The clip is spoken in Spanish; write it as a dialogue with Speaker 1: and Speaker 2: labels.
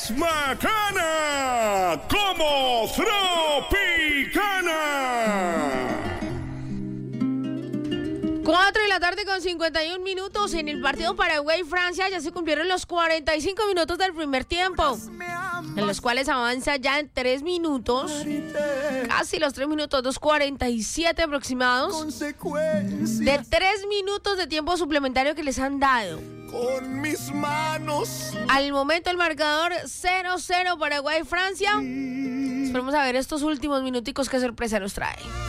Speaker 1: es bacana como Tropicana.
Speaker 2: 4:51 en el partido Paraguay-Francia. Ya se cumplieron los 45 minutos del primer tiempo, en los cuales avanza ya en 3 minutos, casi los 3 minutos, 2:47 aproximados, de 3 minutos de tiempo suplementario que les han dado.
Speaker 1: Con mis manos.
Speaker 2: Al momento el marcador 0-0 Paraguay-Francia. Esperemos a ver estos últimos minuticos qué sorpresa nos trae.